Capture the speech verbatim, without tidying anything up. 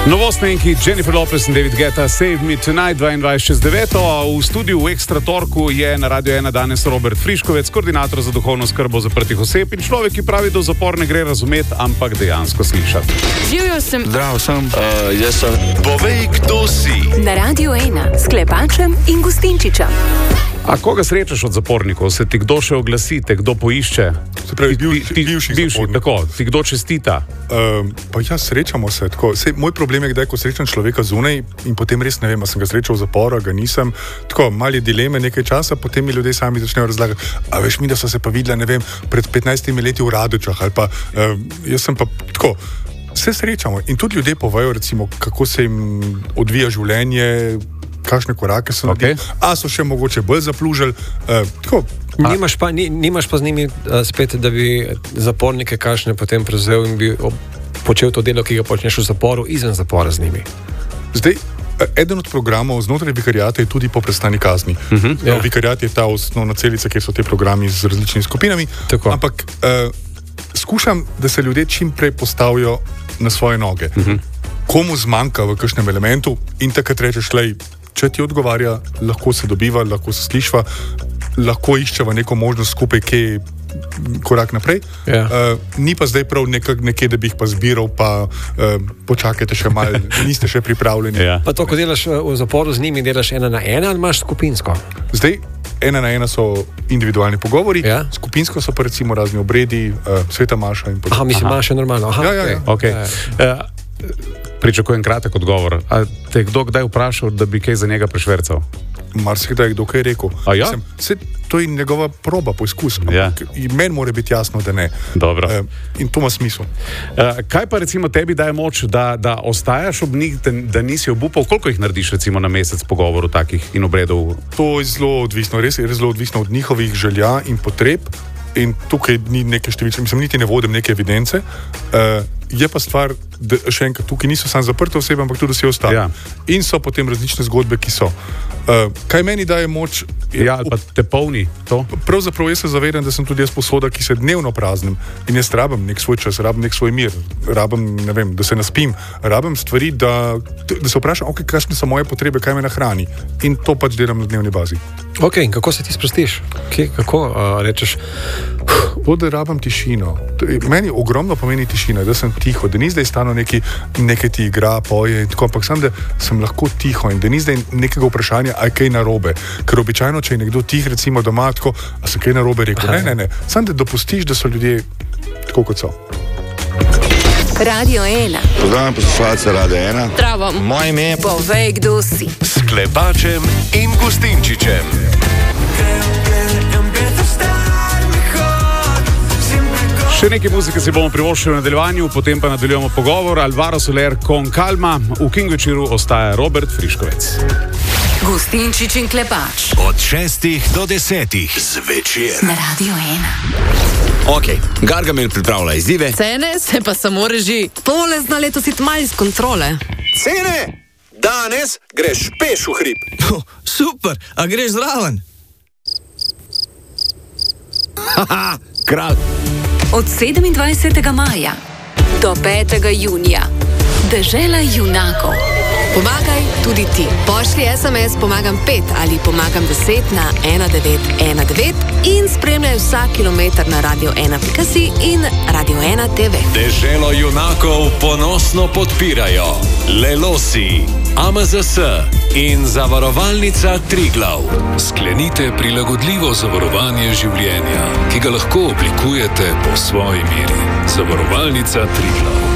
Novostnenki Jennifer Lopez in David Guetta, Save Me Tonight, dvaindvajset čez deveto. V studiu v Ekstra Torku je na Radio ena danes Robert Friškovec, koordinator za duhovno skrbo zaprtih oseb in človek, ki pravi, da v zapor ne gre razumeti, ampak dejansko slišati. Živijo sem. Zdravo sem. Uh, jaz sem. Povej, kdo si. Na Radio ena s Klepačem in Gustinčičem. A koga srečaš od zapornikov? Se ti kdo še oglasi, te kdo poišče? Se pravi, bivši, bivši, bivši tako, ti kdo čestita? Uh, pa ja, srečamo se tako. Sej, moj problem je, kdaj, ko srečam človeka zunaj in potem res ne vem, a sem ga srečal v zaporu, ga nisem. Tako, mali dileme nekaj časa, potem mi ljudje sami začnejo razlagati. A veš mi, da so se pa videla, ne vem, pred petnajstimi leti v Radočah ali pa, uh, jaz sem pa tako. Se srečamo in tudi ljudje povejo, recimo, kako se jim odvija življenje, kakšne korake so naredili, okay. A so še mogoče bolj zaplužili. Uh, tako. Nimaš pa, ni, nimaš pa z njimi uh, spet, da bi zapornike kakšne potem prevzel in bi ob, počel to delo, ki ga počneš v zaporu, izven zapora z njimi. Zdaj, eden od programov znotraj vikarijata je tudi po prestani kazni. Uh -huh, ja. Vikarijat je ta osnovna celica, kjer so te programi z različnimi skupinami. Tako. Ampak uh, skušam, da se ljudje čim prej postavijo na svoje noge. Uh -huh. Komu zmanjka v kakšnem elementu in takrat rečeš, lej, če ti odgovarja, lahko se dobiva, lahko se slišva, lahko iščeva neko možnost skupaj, ki je korak naprej. Yeah. Uh, ni pa zdaj prav nekak, nekje, da bi jih pa zbiral, pa uh, počakajte še malo, niste še pripravljeni. Yeah. Pa to, ko delaš v zaporu z njimi, delaš ena na ena ali imaš skupinsko? Zdaj, ena na ena so individualni pogovori, yeah. Skupinsko so pa recimo razni obredi, uh, sveta maša in podobno. Aha, mislim, maša je normalno. Aha, ja, ja, ja. Okay. Okay. Uh, Pričakujem kratek odgovor. A te kdo kdaj vprašal, da bi kaj za njega prešvercal? Marsikdaj kdo kaj rekel. A ja? Mislim, se, to je njegova proba, poizkus. Ja. Meni mora biti jasno, da ne. Dobro. E, in to ima smisel. E, kaj pa recimo tebi daje moč, da, da ostajaš ob njih, da, da nisi obupal? Koliko jih narediš recimo na mesec pogovorov takih in obredov? To je zelo odvisno, res je zelo odvisno od njihovih želja in potreb. In tukaj ni neke številke, mislim, niti ne vodim neke evidence. Uh, je pa stvar, da še enkrat, tukaj niso samo zaprte osebe, ampak tudi vsi ostali. Ja. In so potem različne zgodbe, ki so. Uh, kaj meni daje moč? Je, ja, pa te polni to? Pravzaprav jaz se zavedam, da sem tudi jaz posoda, ki se dnevno praznim in jaz rabim nek svoj čas, rabim nek svoj mir, rabim, ne vem, da se naspim, rabim stvari, da, da se vprašam, okay, kakšne so moje potrebe, kaj me nahrani. In to pač delam na dnevni bazi. Ok, in kako se ti sprostiš? Okay, kako uh, rečeš? To, da rabim tišino. Meni ogromno pomeni tišina, da sem tiho, da ni zdaj stano neki, nekaj ti igra, poje in tako, ampak sem, da sem lahko tiho in da ni zdaj nekega vprašanja, a je kaj narobe. Ker običajno, če je nekdo tih, recimo doma, tako, a se kaj narobe rekel, ne, ne, ne. Sam, da dopustiš, da so ljudje tako, kot so. Radio ena. Pozdravljam poslušalce Radio ena. Zdravo. Moje ime je Povej, kdo si. S Klepačem in Gustinčičem. Še nekaj muzike si bomo privoščili v nadaljevanju, potem pa nadaljujemo pogovor. Alvaro Soler, Con Calma, v King večeru ostaja Robert Friškovec. Gustinčič in Klepač. Od šestih do desetih zvečer. Na Radio ena. Ok, Gargamel pripravlja izzive. Cene se pa samo reži. Tole zna letos iti malo iz kontrole. Cene! Danes greš peš v hrib. Oh, super, a greš zraven? Haha, kralj. Od sedemindvajsetega maja do petega junija. Dežela junakov. Pomagaj tudi ti. Pošlji es em es Pomagam pet ali Pomagam deset na ena devet ena devet in spremljaj vsak kilometer na radio ena pika si in Radio ena te ve. Deželo junakov ponosno podpirajo Lelosi, A M Z S in Zavarovalnica Triglav. Sklenite prilagodljivo zavarovanje življenja, ki ga lahko oblikujete po svoji meri. Zavarovalnica Triglav.